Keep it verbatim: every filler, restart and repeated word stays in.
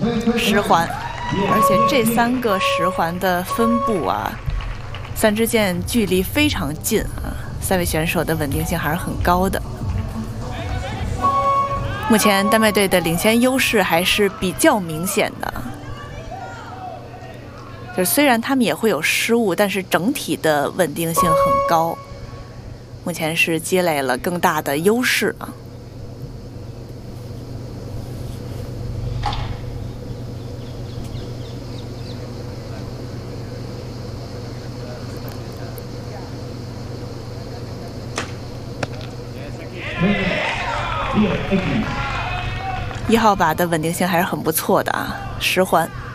十环，而且这三个十环的分布啊，三支箭距离非常近啊，三位选手的稳定性还是很高的。目前丹麦队的领先优势还是比较明显的，就是虽然他们也会有失误，但是整体的稳定性很高，目前是积累了更大的优势啊。一号靶的稳定性还是很不错的啊，十环。